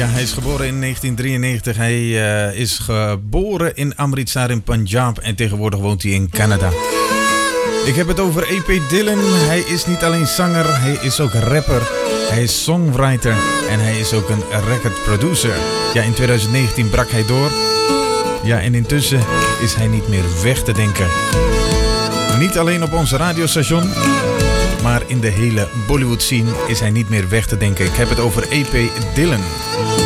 Ja, hij is geboren in 1993. Hij is geboren in Amritsar in Punjab en tegenwoordig woont hij in Canada. Ik heb het over A.P. Dhillon. Hij is niet alleen zanger, hij is ook rapper. Hij is songwriter en hij is ook een record producer. Ja, in 2019 brak hij door. Ja, en intussen is hij niet meer weg te denken. Niet alleen op ons radiostation, maar in de hele Bollywood scene is hij niet meer weg te denken. Ik heb het over A.P. Dhillon.